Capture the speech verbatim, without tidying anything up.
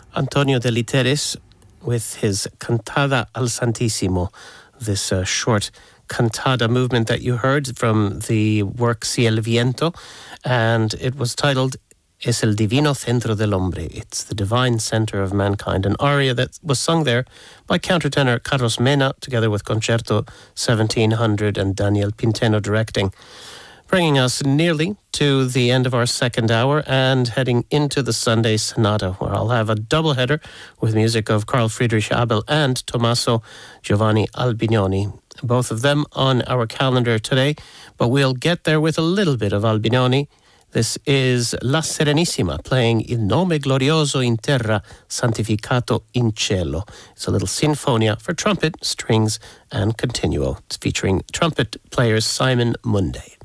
Antonio de Literis with his Cantada al Santissimo, this uh, short cantada movement that you heard from the work Si el Viento, and it was titled Es el Divino Centro del Hombre. It's the divine center of mankind, an aria that was sung there by countertenor Carlos Mena, together with Concerto seventeen hundred and Daniel Pinteno directing. Bringing us nearly to the end of our second hour and heading into the Sunday Sonata, where I'll have a double header with music of Carl Friedrich Abel and Tommaso Giovanni Albinoni. Both of them on our calendar today, but we'll get there with a little bit of Albinoni. This is La Serenissima playing Il Nome Glorioso in Terra, Santificato in Cielo. It's a little sinfonia for trumpet, strings, and continuo. It's featuring trumpet players Simon Munday.